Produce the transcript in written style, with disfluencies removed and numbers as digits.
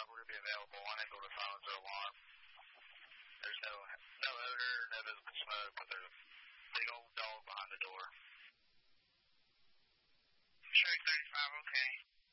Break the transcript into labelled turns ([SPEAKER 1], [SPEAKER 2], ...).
[SPEAKER 1] will be available, unable to silence the alarm. There's no odor, no visible smoke, but there's a big old dog behind the door.
[SPEAKER 2] Detroit 35, okay.